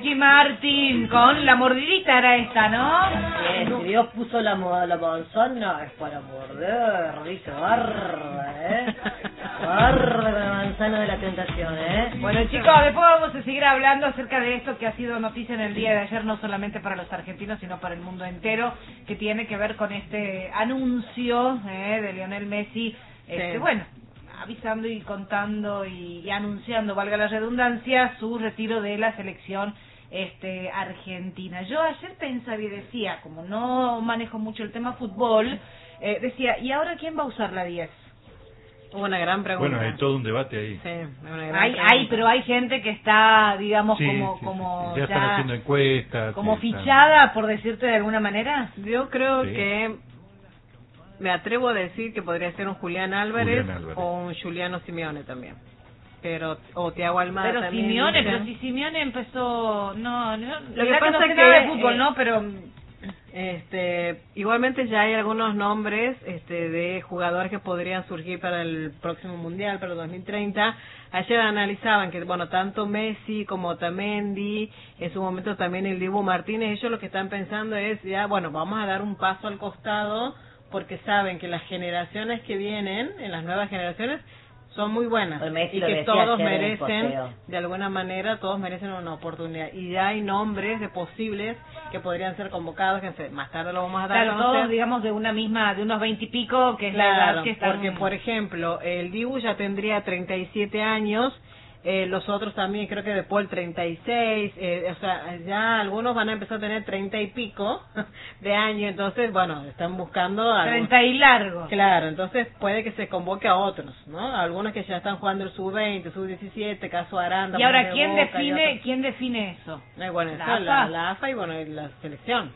Ricky Martin con la mordidita era esta, ¿no? Si Dios puso la manzana es para morder, dice barra, barra la manzana de la tentación, Bueno, chicos, después vamos a seguir hablando acerca de esto que ha sido noticia en el día de ayer, no solamente para los argentinos, sino para el mundo entero, que tiene que ver con este anuncio de Lionel Messi, bueno, avisando y contando y anunciando, valga la redundancia, su retiro de la selección argentina. Yo ayer pensaba y decía, como no manejo mucho el tema fútbol, decía, ¿y ahora quién va a usar la 10? Una gran pregunta. Bueno, hay todo un debate ahí. Sí, una gran pero hay gente que está, digamos, Sí, como ya están haciendo encuestas. como sí, fichada, por decirte de alguna manera. Yo creo Sí. que me atrevo a decir que podría ser un Julián Álvarez, o un Giuliano Simeone también. O Thiago Almada Pero también. Simeone, dicen. pero si Simeone empezó, no, Lo lo que que pasa no sé es nada de que, fútbol, ¿no? Pero igualmente ya hay algunos nombres de jugadores que podrían surgir para el próximo mundial, para el 2030. Ayer analizaban que, bueno, tanto Messi como Otamendi, en su momento también el Dibu Martínez, ellos lo que están pensando es ya, bueno, vamos a dar un paso al costado, porque saben que las generaciones que vienen, en las nuevas generaciones, son muy buenas y que todos merecen, de alguna manera, todos merecen una oportunidad. Y ya hay nombres de posibles que podrían ser convocados, que más tarde lo vamos a dar a conocer. todos, digamos, de unos 20 y pico, que es la Claro, edad que están... porque, por ejemplo, el Dibu ya tendría 37 años, los otros también, creo que de Paul 36, o sea, ya algunos van a empezar a tener 30 y pico de años, entonces, bueno, están buscando... 30 y largo. Claro, entonces puede que se convoque a otros, ¿no? Algunos que ya están jugando el sub-20, sub-17, caso Aranda... Y ahora, ¿quién Boca, define eso? Bueno, la AFA y, bueno, la selección.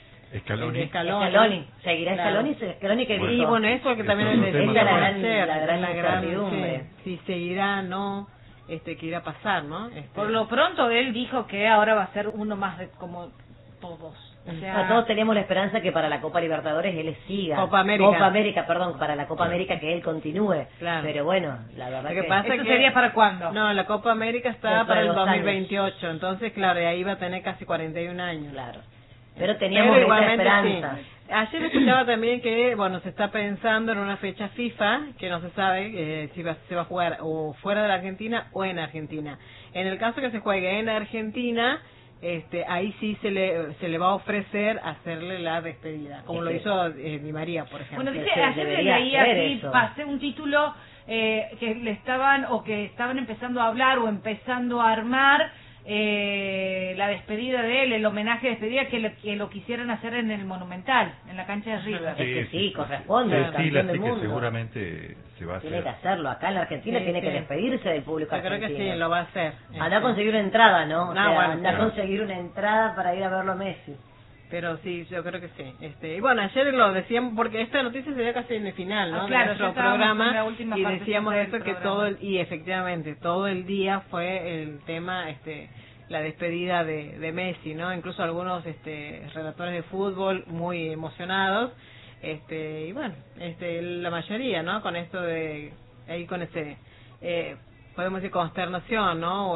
Scaloni. Seguirá Scaloni que Bueno, y bueno, eso que también es otro tema la gran incertidumbre. si seguirá no, que irá a pasar, ¿no? Por lo pronto él dijo que ahora va a ser uno más de como todos. O sea, todos tenemos la esperanza que para la Copa Libertadores él siga. Copa América, para la Copa América que él continúe. Claro. Pero bueno, la verdad Lo que pasa ¿eso que sería para cuándo? No, la Copa América está Dentro para de el 2 años. 2028, entonces claro, y ahí va a tener casi 41 años. Claro. Pero teníamos esa igualmente esperanza. sí. Ayer escuchaba también que, bueno, se está pensando en una fecha FIFA, que no se sabe si se va a jugar o fuera de la Argentina o en Argentina. En el caso que se juegue en Argentina, ahí sí se le va a ofrecer hacerle la despedida, como lo hizo Di María, por ejemplo. Bueno, dice, ayer le leí así, pasé un título que le estaban empezando a hablar o empezando a armar la despedida de él, el homenaje de despedida que lo quisieran hacer en el Monumental, en la cancha de River. Sí, corresponde, el así campeón del que mundo. seguramente se va a hacer. Tiene que hacerlo, acá en la Argentina tiene que despedirse del público Yo creo argentino. que sí, lo va a hacer. Anda a conseguir una entrada, ¿no? Anda a claro. conseguir una entrada para ir a verlo a Messi. Pero sí, yo creo que sí. Y bueno, ayer lo decíamos, porque esta noticia se dio casi en el final, ¿no? Claro, de nuestro ya estábamos en programa, la última y parte decíamos del eso, que programa. y efectivamente, todo el día fue el tema, la despedida de Messi, ¿no? Incluso algunos relatores de fútbol muy emocionados, y bueno, la mayoría, ¿no? Con esto de, ahí con podemos decir consternación, ¿no? O,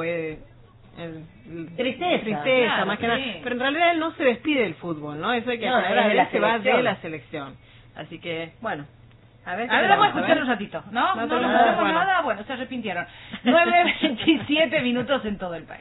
Tristeza, claro, más que nada. Pero en realidad él no se despide del fútbol, ¿no? Eso hay que aclarar, él se va de la selección. Así que, bueno. A ver, vamos a escuchar un ratito, ¿no? No escuchamos nada, bueno, se arrepintieron. 9:27 minutos en todo el país.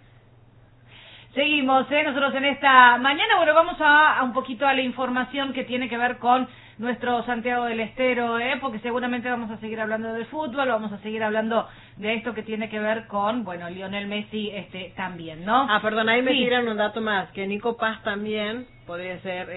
Seguimos, nosotros en esta mañana, bueno, vamos a un poquito a la información que tiene que ver con nuestro Santiago del Estero, porque seguramente vamos a seguir hablando de fútbol, vamos a seguir hablando de esto que tiene que ver con, bueno, Lionel Messi también, ¿no? Perdón, ahí me tiran un dato más, que Nico Paz también podría ser,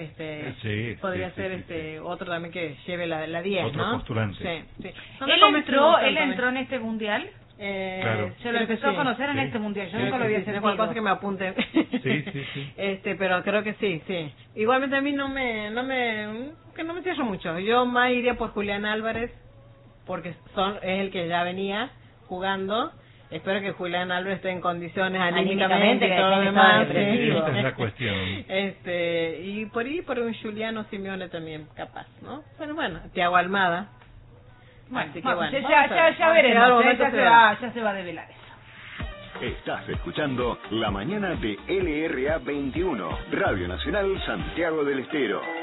otro también que lleve la 10, otro ¿no? postulante. Sí. Él entró en este mundial. Claro. Se lo empezó a conocer en este mundial, yo nunca lo había sentido. Cualquier cosa que me apunten. Sí. Pero creo que sí. Igualmente a mí no me cierro mucho. Yo más iría por Julián Álvarez, porque es el que ya venía jugando. Espero que Julián Álvarez esté en condiciones anímicamente y todo lo demás. Esa es la cuestión. Y por un Giuliano Simeone también, capaz, ¿no? Bueno, Thiago Almada. Bueno, así que bueno, ya veremos, ya se va a develar eso. Estás escuchando La Mañana de LRA 21, Radio Nacional Santiago del Estero.